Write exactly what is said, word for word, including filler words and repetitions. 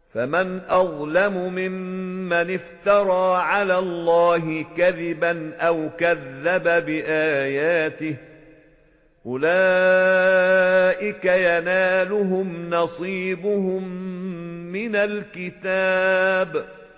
فمن أظلم ممن افترى على الله كذبا أو كذب بآياته أولئك ينالهم نصيبهم من الكتاب